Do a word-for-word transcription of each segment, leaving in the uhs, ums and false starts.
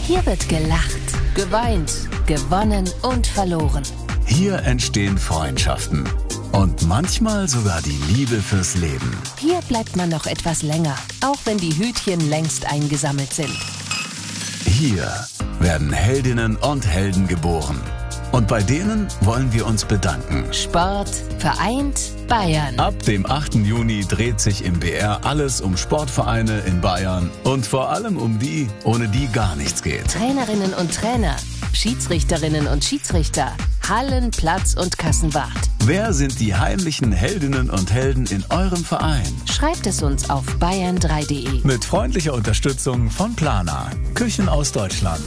Hier wird gelacht, geweint, gewonnen und verloren. Hier entstehen Freundschaften und manchmal sogar die Liebe fürs Leben. Hier bleibt man noch etwas länger, auch wenn die Hütchen längst eingesammelt sind. Hier werden Heldinnen und Helden geboren. Und bei denen wollen wir uns bedanken. Sport vereint Bayern. Ab dem achten Juni dreht sich im B R alles um Sportvereine in Bayern und vor allem um die, ohne die gar nichts geht. Trainerinnen und Trainer, Schiedsrichterinnen und Schiedsrichter, Hallen, Platz und Kassenwart. Wer sind die heimlichen Heldinnen und Helden in eurem Verein? Schreibt es uns auf bayern drei punkt de. Mit freundlicher Unterstützung von Plana, Küchen aus Deutschland.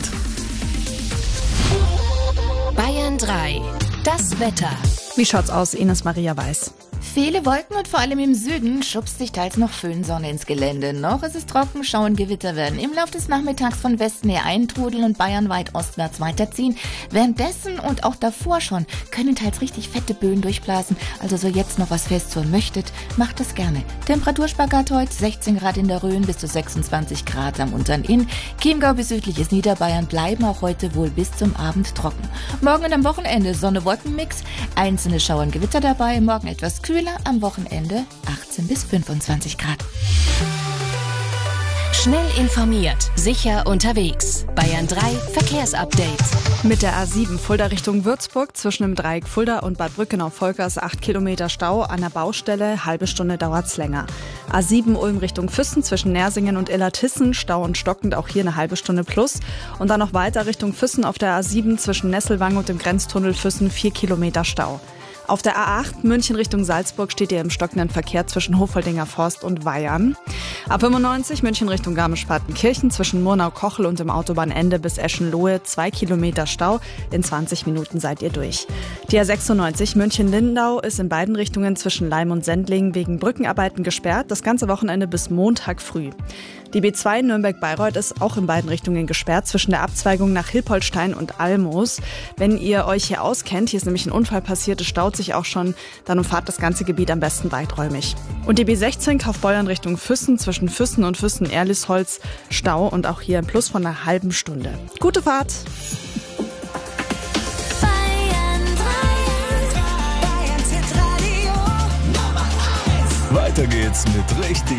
Bayern drei. Das Wetter. Wie schaut's aus, Ines Maria Weiß? Viele Wolken und vor allem im Süden schubst sich teils noch Föhnsonne ins Gelände. Noch ist es trocken, Schauern, Gewitter werden im Laufe des Nachmittags von Westen her eintrudeln und bayernweit ostwärts weiterziehen. Währenddessen und auch davor schon können teils richtig fette Böen durchblasen. Also so jetzt noch was festtun möchtet, macht es gerne. Temperaturspagat heute sechzehn Grad in der Rhön bis zu sechsundzwanzig Grad am unteren Inn. Chiemgau bis südliches Niederbayern bleiben auch heute wohl bis zum Abend trocken. Morgen und am Wochenende Sonne-Wolken-Mix, einzelne Schauern, Gewitter dabei, morgen etwas kühler. Am Wochenende achtzehn bis fünfundzwanzig Grad. Schnell informiert, sicher unterwegs. Bayern drei Verkehrsupdate. Mit der A sieben Fulda Richtung Würzburg zwischen dem Dreieck Fulda und Bad Brückenau-Volkers acht Kilometer Stau an der Baustelle, halbe Stunde dauert's länger. A sieben Ulm Richtung Füssen zwischen Nersingen und Illertissen, Stau und stockend, auch hier eine halbe Stunde plus. Und dann noch weiter Richtung Füssen auf der A sieben zwischen Nesselwang und dem Grenztunnel Füssen vier Kilometer Stau. Auf der A acht München Richtung Salzburg steht ihr im stockenden Verkehr zwischen Hofoldinger Forst und Weyern. A fünfundneunzig München Richtung Garmisch-Partenkirchen zwischen Murnau-Kochel und dem Autobahnende bis Eschenlohe zwei Kilometer Stau. In zwanzig Minuten seid ihr durch. Die A sechsundneunzig München-Lindau ist in beiden Richtungen zwischen Leim und Sendling wegen Brückenarbeiten gesperrt. Das ganze Wochenende bis Montag früh. Die B zwei Nürnberg-Bayreuth ist auch in beiden Richtungen gesperrt zwischen der Abzweigung nach Hilpoltstein und Almoos. Wenn ihr euch hier auskennt, hier ist nämlich ein Unfall passiert, es staut sich auch schon, dann umfahrt das ganze Gebiet am besten weiträumig. Und die B sechzehn Kaufbeuern Richtung Füssen zwischen Füssen und Füssen-Erlisholz Stau und auch hier ein Plus von einer halben Stunde. Gute Fahrt! Weiter geht's mit richtig